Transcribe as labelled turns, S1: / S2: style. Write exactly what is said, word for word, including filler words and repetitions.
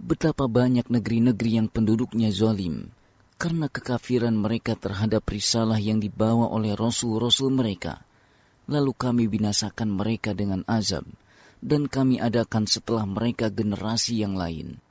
S1: Betapa banyak negeri-negeri yang penduduknya zalim, karena kekafiran mereka terhadap risalah yang dibawa oleh rasul-rasul mereka. Lalu kami binasakan mereka dengan azab, dan kami adakan setelah mereka generasi yang lain.